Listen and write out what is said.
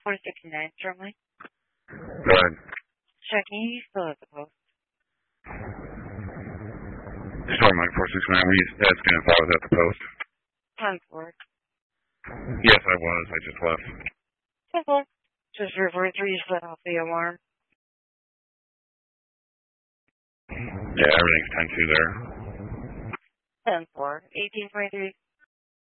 469, Stromley. Go ahead. Checking, you still at the post. Sorry, Mike 469. Were you asking if I was at the post? 10-4. Yes, I was. I just left. 10-4. Just report 3 set off the alarm. Yeah, everything's 10-2 there. 10-4. 1823.